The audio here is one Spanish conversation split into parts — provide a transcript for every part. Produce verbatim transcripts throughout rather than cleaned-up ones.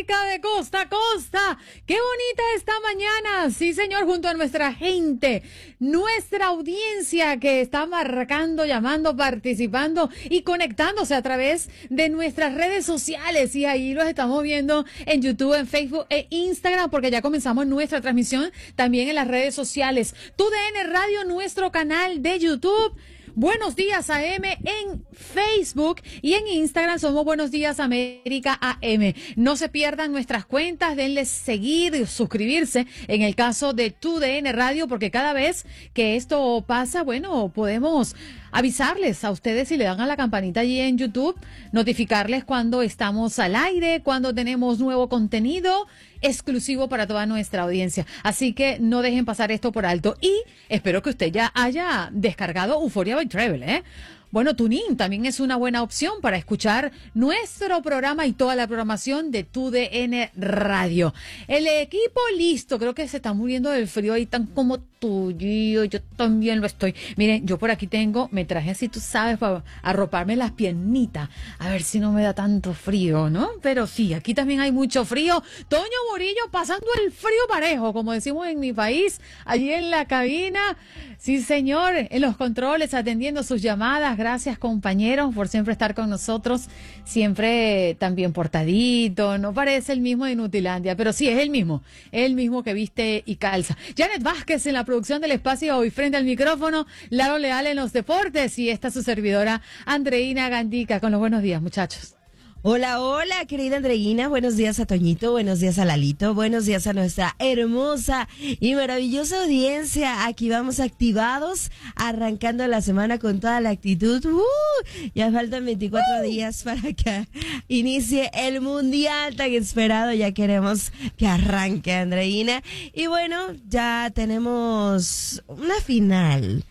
América de costa a costa. ¡Qué bonita esta mañana! Sí, señor, junto a nuestra gente, nuestra audiencia que está marcando, llamando, participando y conectándose a través de nuestras redes sociales. Y ahí los estamos viendo en YouTube, en Facebook e Instagram, porque ya comenzamos nuestra transmisión también en las redes sociales. Tu D N Radio, nuestro canal de YouTube. Buenos Días A M en Facebook y en Instagram somos Buenos Días América A M. No se pierdan nuestras cuentas, denle seguir, suscribirse en el caso de Tu D N Radio, porque cada vez que esto pasa, bueno, podemos avisarles a ustedes si le dan a la campanita allí en YouTube, notificarles cuando estamos al aire, cuando tenemos nuevo contenido exclusivo para toda nuestra audiencia. Así que no dejen pasar esto por alto y espero que usted ya haya descargado Euphoria by Travel, ¿eh? Bueno, TuneIn también es una buena opción para escuchar nuestro programa y toda la programación de Tu D N Radio. El equipo listo, creo que se está muriendo del frío ahí tan como tuyo, yo también lo estoy. Miren, yo por aquí tengo, me traje así, tú sabes, para arroparme las piernitas, a ver si no me da tanto frío, ¿no? Pero sí, aquí también hay mucho frío. Toño Murillo pasando el frío parejo, como decimos en mi país, allí en la cabina. Sí, señor, en los controles, atendiendo sus llamadas. Gracias, compañeros, por siempre estar con nosotros, siempre también portadito. No parece el mismo de Nutilandia, pero sí, es el mismo, el mismo que viste y calza. Janet Vázquez en la producción del espacio hoy frente al micrófono, Laro Leal en los deportes y esta su servidora Andreina Gandica con los buenos días, muchachos. Hola, hola, querida Andreina, buenos días a Toñito, buenos días a Lalito, buenos días a nuestra hermosa y maravillosa audiencia. Aquí vamos activados, arrancando la semana con toda la actitud. Uh, ya faltan veinticuatro uh. días para que inicie el mundial tan esperado. Ya queremos que arranque, Andreina. Y bueno, ya tenemos una final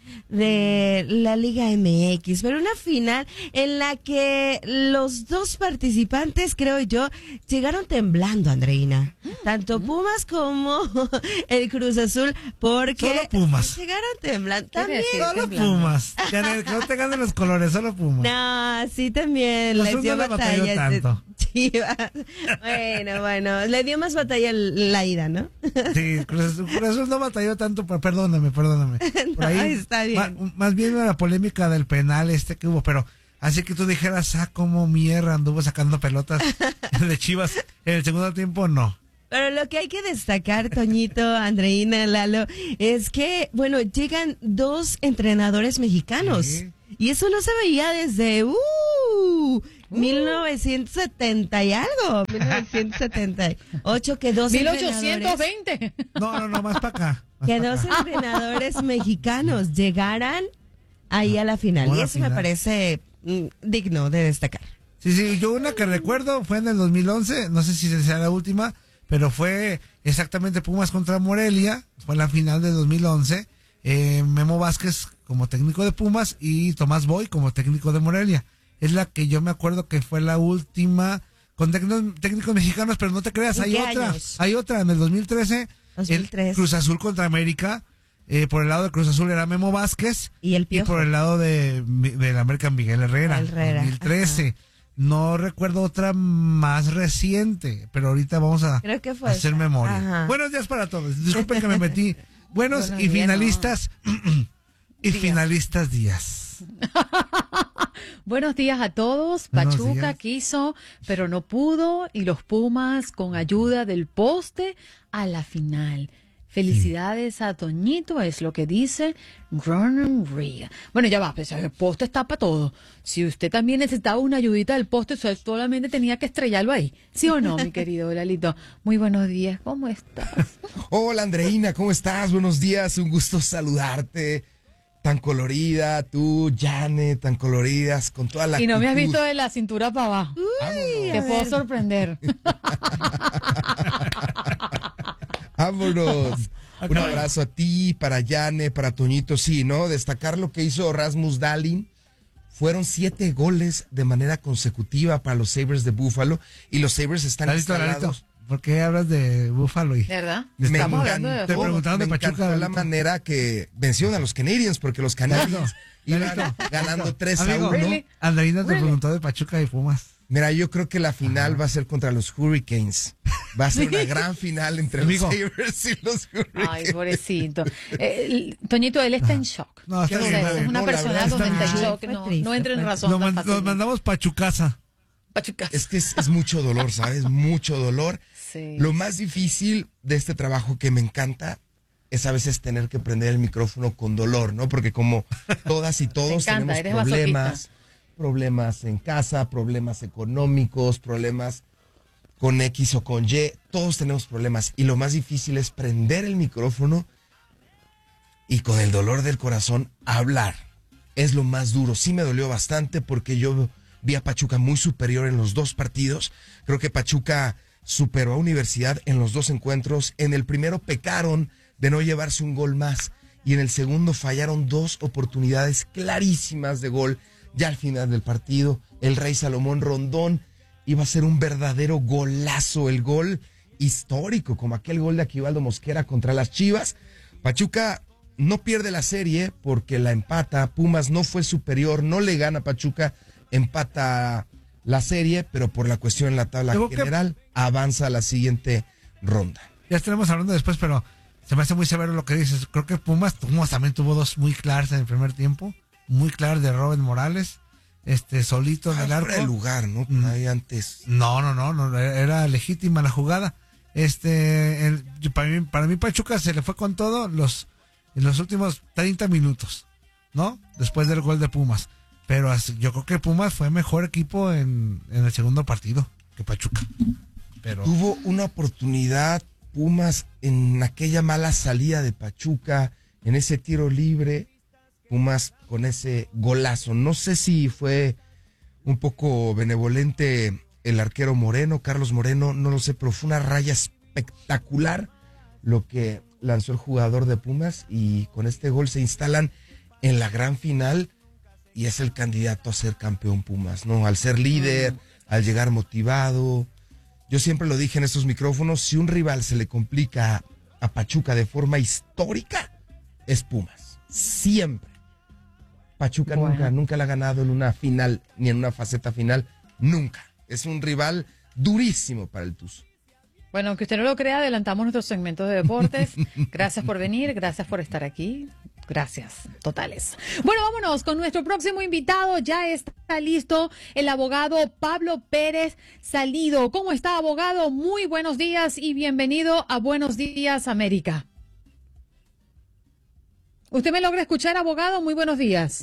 de la Liga M X, pero una final en la que los dos participantes, creo yo, llegaron temblando, Andreina. Tanto Pumas como el Cruz Azul, porque solo Pumas llegaron temblando. También solo temblando. Pumas. Que no te ganen los colores, solo Pumas. No, sí, también Cruz les dio no batalla. Tanto. Chivas. Bueno, bueno, le dio más batalla la ida, ¿no? Sí, Cruz Azul no batalló tanto, pero perdóname, perdóname. Por ahí, no, está bien. Más, más bien la polémica del penal este que hubo, pero así que tú dijeras, ah, cómo mierda anduvo sacando pelotas de Chivas en el segundo tiempo, no. Pero lo que hay que destacar, Toñito, Andreina, Lalo, es que, bueno, llegan dos entrenadores mexicanos. Sí. Y eso no se veía desde, uh, uh. mil novecientos setenta y algo, mil novecientos setenta y ocho, que dos mil ochocientos veinte. No, no, no, más para acá. Más que pa dos acá. entrenadores mexicanos llegaran ahí a la final. Y eso final. me parece mm, digno de destacar. Sí, sí, yo una que recuerdo fue en el dos mil once, no sé si sea la última, pero fue exactamente Pumas contra Morelia, fue la final de dos mil once, eh, Memo Vázquez como técnico de Pumas y Tomás Boy como técnico de Morelia. Es la que yo me acuerdo que fue la última con técnicos, técnicos mexicanos, pero no te creas, hay otra, años? hay otra en el dos mil trece, dos mil tres. El Cruz Azul contra América. Eh, por el lado de Cruz Azul era Memo Vázquez y, el y por el lado de del América Miguel Herrera, Herrera. dos mil trece. Ajá. No recuerdo otra más reciente, pero ahorita vamos a Creo que fue hacer esa. memoria. Ajá. Buenos días para todos. Disculpen que me metí. Buenos bueno, y finalistas no. y días. finalistas días. Buenos días a todos. Buenos Pachuca días. quiso, pero no pudo, y los Pumas con ayuda del poste a la final. Felicidades sí. a Toñito, es lo que dice Ronald Reagan. Bueno, ya va, pues el poste está para todo. Si usted también necesitaba una ayudita del poste, solamente tenía que estrellarlo ahí. ¿Sí o no, mi querido Lalito? Muy buenos días, ¿cómo estás? Hola, Andreina, ¿cómo estás? Buenos días, un gusto saludarte. Tan colorida, tú, Janet, tan coloridas, con toda la Y no actitud. me has visto de la cintura para abajo. Uy, Te puedo sorprender. Vámonos. Un abrazo a ti, para Yane, para Toñito. Sí, ¿no? Destacar lo que hizo Rasmus Dahlin. Fueron siete goles de manera consecutiva para los Sabres de Buffalo. Y los Sabres están Lalito, instalados. Lalito, ¿por qué hablas de Buffalo? Y... ¿Verdad? Me Estamos encantó, hablando de Te preguntaron de me Pachuca, encantó la Lalito. manera que vencieron a los Canadiens, porque los Canadiens iban ganando tres a Amigo, uno. Really? Andreina te Really? preguntó de Pachuca y Pumas. Mira, yo creo que la final Ajá. va a ser contra los Hurricanes. Va a ser una gran final entre Amigo. los Sabres y los Hurricanes. Ay, pobrecito. Eh, Toñito, él está en shock. No, está bien, es una no, persona donde está en shock. No, no entra en razón. Nos man, mandamos Pachucasa. Pachucasa. Es que es, es mucho dolor, ¿sabes? Mucho dolor. Sí. Lo más difícil de este trabajo que me encanta es a veces tener que prender el micrófono con dolor, ¿no? Porque como todas y todos encanta, tenemos problemas, problemas en casa, problemas económicos, problemas con X o con Y, todos tenemos problemas. Y lo más difícil es prender el micrófono y con el dolor del corazón hablar. Es lo más duro. Sí me dolió bastante porque yo vi a Pachuca muy superior en los dos partidos. Creo que Pachuca superó a Universidad en los dos encuentros. En el primero pecaron de no llevarse un gol más y en el segundo fallaron dos oportunidades clarísimas de gol. Ya al final del partido, el Rey Salomón Rondón iba a ser un verdadero golazo, el gol histórico, como aquel gol de Aquivaldo Mosquera contra las Chivas. Pachuca no pierde la serie porque la empata, Pumas no fue superior, no le gana Pachuca, empata la serie, pero por la cuestión en la tabla Creo general que... avanza a la siguiente ronda. Ya estaremos hablando después, pero se me hace muy severo lo que dices. Creo que Pumas, Pumas también tuvo dos muy claras en el primer tiempo. Muy claras de Robert Morales. Este, solito en el arco. Fuera de lugar, ¿no? Mm. Ahí antes. No, no, no, no, era legítima la jugada. Este, el, para mí, para mí Pachuca se le fue con todo los, en los últimos treinta minutos, ¿no? Después del gol de Pumas. Pero así, yo creo que Pumas fue mejor equipo en, en el segundo partido que Pachuca. Pero tuvo una oportunidad Pumas en aquella mala salida de Pachuca, en ese tiro libre, Pumas con ese golazo. No sé si fue un poco benevolente el arquero Moreno, Carlos Moreno, no lo sé, pero fue una raya espectacular lo que lanzó el jugador de Pumas y con este gol se instalan en la gran final y es el candidato a ser campeón Pumas, ¿no? Al ser líder, al llegar motivado. Yo siempre lo dije en estos micrófonos, si un rival se le complica a Pachuca de forma histórica, es Pumas. Siempre. Pachuca bueno. nunca, nunca la ha ganado en una final, ni en una faceta final, nunca. Es un rival durísimo para el Tuzo. Bueno, aunque usted no lo crea, adelantamos nuestros segmentos de deportes. Gracias por venir, gracias por estar aquí. Gracias, totales. Bueno, vámonos con nuestro próximo invitado. Ya está listo el abogado Pablo Pérez Salido. ¿Cómo está, abogado? Muy buenos días y bienvenido a Buenos Días, América. ¿Usted me logra escuchar, abogado? Muy buenos días.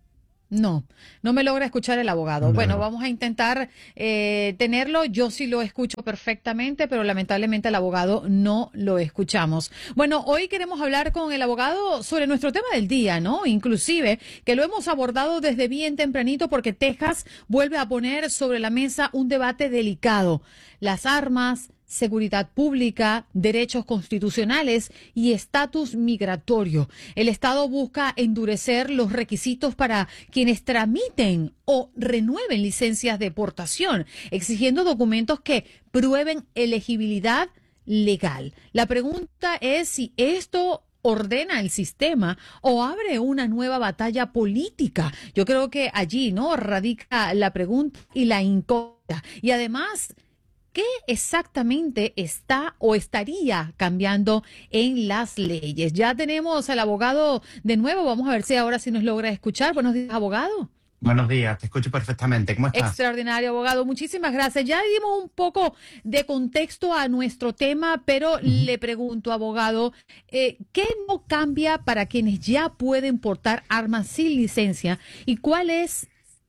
No, no me logra escuchar el abogado. No, bueno, no. Vamos a intentar eh, tenerlo. Yo sí lo escucho perfectamente, pero lamentablemente al abogado no lo escuchamos. Bueno, hoy queremos hablar con el abogado sobre nuestro tema del día, ¿no? Inclusive que lo hemos abordado desde bien tempranito porque Texas vuelve a poner sobre la mesa un debate delicado. Las armas, seguridad pública, derechos constitucionales y estatus migratorio. El Estado busca endurecer los requisitos para quienes tramiten o renueven licencias de portación, exigiendo documentos que prueben elegibilidad legal. La pregunta es si esto ordena el sistema o abre una nueva batalla política. Yo creo que allí, ¿no?, radica la pregunta y la incógnita. Y además, ¿qué exactamente está o estaría cambiando en las leyes? Ya tenemos al abogado de nuevo. Vamos a ver si ahora sí nos logra escuchar. Buenos días, abogado. Buenos días, te escucho perfectamente. ¿Cómo estás? Extraordinario, abogado. Muchísimas gracias. Ya dimos un poco de contexto a nuestro tema, pero uh-huh. le pregunto, abogado, eh, ¿qué no cambia para quienes ya pueden portar armas sin licencia? ¿Y cuál es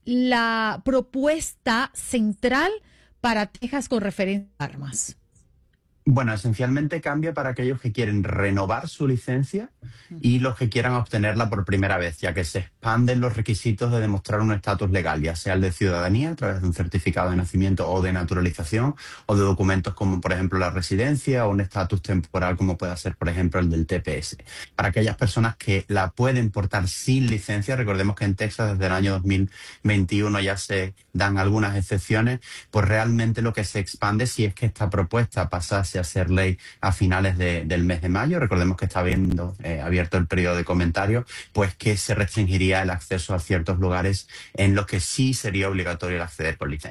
la propuesta central para Texas con referencia a armas? Bueno, esencialmente cambia para aquellos que quieren renovar su licencia y los que quieran obtenerla por primera vez, ya que se expanden los requisitos de demostrar un estatus legal, ya sea el de ciudadanía a través de un certificado de nacimiento o de naturalización, o de documentos como, por ejemplo, la residencia o un estatus temporal como pueda ser, por ejemplo, el del T P S. Para aquellas personas que la pueden portar sin licencia, recordemos que en Texas desde el año dos mil veintiuno ya se dan algunas excepciones, pues realmente lo que se expande, si es que esta propuesta pasase a ser ley a finales de, del mes de mayo, recordemos que está habiendo eh, abierto el periodo de comentarios, pues que se restringiría el acceso a ciertos lugares en los que sí sería obligatorio el acceder por licencia.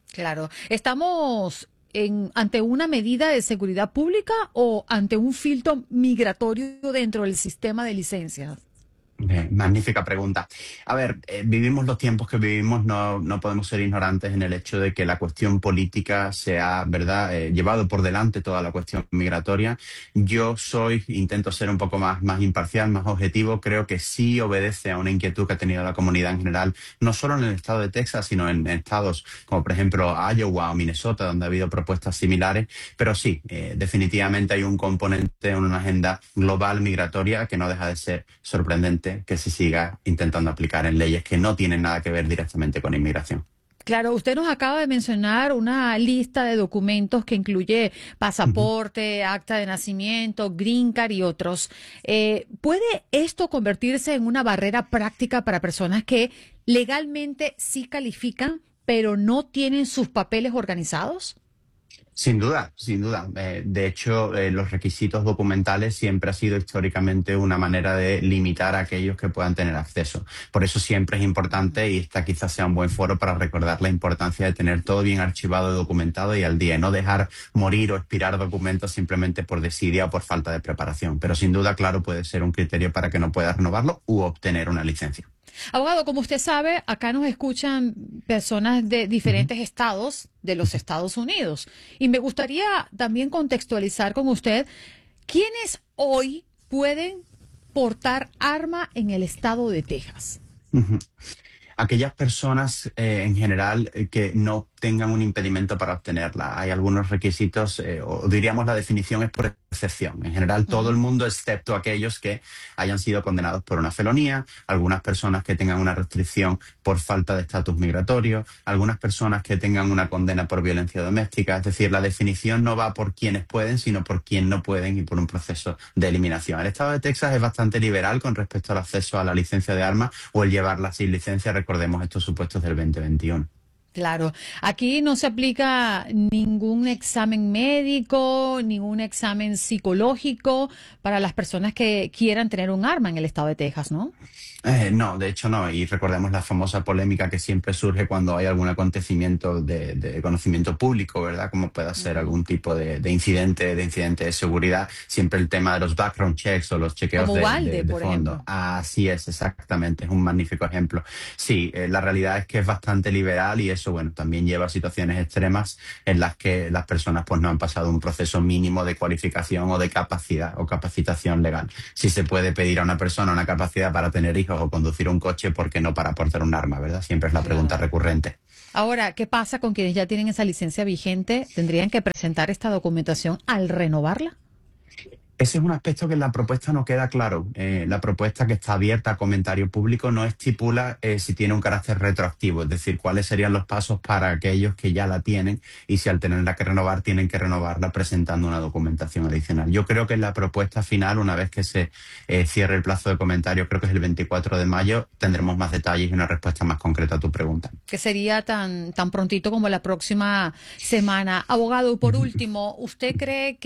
Claro. ¿Estamos en, ante una medida de seguridad pública o ante un filtro migratorio dentro del sistema de licencias? Eh, magnífica pregunta. A ver, eh, vivimos los tiempos que vivimos, no, no podemos ser ignorantes en el hecho de que la cuestión política se ha, ¿verdad?, eh, llevado por delante toda la cuestión migratoria. Yo soy, intento ser un poco más, más imparcial, más objetivo. Creo que sí obedece a una inquietud que ha tenido la comunidad en general, no solo en el estado de Texas, sino en, en estados como por ejemplo Iowa o Minnesota, donde ha habido propuestas similares. Pero sí, eh, definitivamente hay un componente en una agenda global migratoria que no deja de ser sorprendente que se siga intentando aplicar en leyes que no tienen nada que ver directamente con inmigración. Claro, usted nos acaba de mencionar una lista de documentos que incluye pasaporte, uh-huh. acta de nacimiento, green card y otros. Eh, ¿Puede esto convertirse en una barrera práctica para personas que legalmente sí califican, pero no tienen sus papeles organizados? Sin duda, sin duda. Eh, de hecho, eh, los requisitos documentales siempre ha sido históricamente una manera de limitar a aquellos que puedan tener acceso. Por eso siempre es importante, y esta quizás sea un buen foro para recordar la importancia de tener todo bien archivado, documentado y al día, no dejar morir o expirar documentos simplemente por desidia o por falta de preparación. Pero sin duda, claro, puede ser un criterio para que no puedas renovarlo u obtener una licencia. Abogado, como usted sabe, acá nos escuchan personas de diferentes uh-huh. estados de los Estados Unidos. Y me gustaría también contextualizar con usted quiénes hoy pueden portar arma en el estado de Texas. Uh-huh. Aquellas personas eh, en general eh, que no tengan un impedimento para obtenerla. Hay algunos requisitos, eh, o diríamos la definición es por excepción. En general, todo el mundo, excepto aquellos que hayan sido condenados por una felonía, algunas personas que tengan una restricción por falta de estatus migratorio, algunas personas que tengan una condena por violencia doméstica. Es decir, la definición no va por quienes pueden, sino por quienes no pueden y por un proceso de eliminación. El estado de Texas es bastante liberal con respecto al acceso a la licencia de armas o el llevarla sin licencia. Recordemos estos supuestos del veinte veintiuno. Claro, aquí no se aplica ningún examen médico, ningún examen psicológico para las personas que quieran tener un arma en el estado de Texas, ¿no? Eh, no, de hecho no. Y recordemos la famosa polémica que siempre surge cuando hay algún acontecimiento de, de conocimiento público, ¿verdad? Como pueda ser algún tipo de, de incidente, de incidente de seguridad. Siempre el tema de los background checks o los chequeos Como de, Uvalde, de, de por fondo. ejemplo. Así es, exactamente. Es un magnífico ejemplo. Sí, eh, la realidad es que es bastante liberal y eso, bueno, también lleva a situaciones extremas en las que las personas pues no han pasado un proceso mínimo de cualificación o de capacidad o capacitación legal. Si se puede pedir a una persona una capacidad para tener hijos o conducir un coche, ¿por qué no para portar un arma, verdad? Siempre es la pregunta recurrente. Ahora, ¿qué pasa con quienes ya tienen esa licencia vigente? ¿Tendrían que presentar esta documentación al renovarla? Ese es un aspecto que en la propuesta no queda claro. Eh, la propuesta, que está abierta a comentario público, no estipula eh, si tiene un carácter retroactivo, es decir, cuáles serían los pasos para aquellos que ya la tienen y si al tenerla que renovar tienen que renovarla presentando una documentación adicional. Yo creo que en la propuesta final, una vez que se eh, cierre el plazo de comentario, creo que es el veinticuatro de mayo, tendremos más detalles y una respuesta más concreta a tu pregunta. Que sería tan, tan prontito como la próxima semana. Abogado, por último, ¿usted cree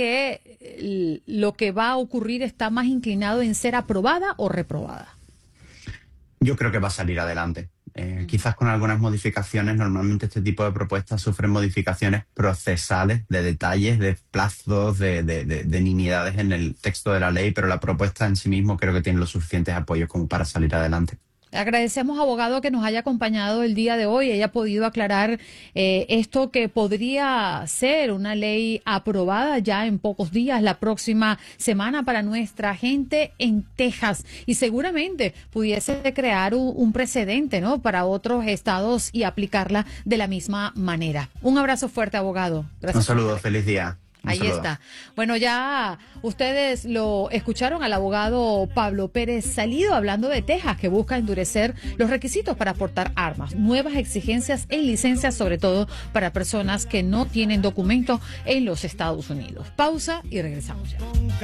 que lo que va a ocurrir está más inclinado en ser aprobada o reprobada? Yo creo que va a salir adelante. Eh, quizás con algunas modificaciones. Normalmente este tipo de propuestas sufren modificaciones procesales, de detalles, de plazos, de, de, de, de nimiedades en el texto de la ley, pero la propuesta en sí mismo creo que tiene los suficientes apoyos como para salir adelante. Agradecemos, abogado, que nos haya acompañado el día de hoy y haya podido aclarar eh, esto que podría ser una ley aprobada ya en pocos días, la próxima semana, para nuestra gente en Texas. Y seguramente pudiese crear un, un precedente, ¿no?, para otros estados y aplicarla de la misma manera. Un abrazo fuerte, abogado. Gracias. Un saludo, feliz día. Un Ahí saludo. está. Bueno, ya ustedes lo escucharon al abogado Pablo Pérez Salido hablando de Texas, que busca endurecer los requisitos para portar armas, nuevas exigencias en licencias, sobre todo para personas que no tienen documentos en los Estados Unidos. Pausa y regresamos ya.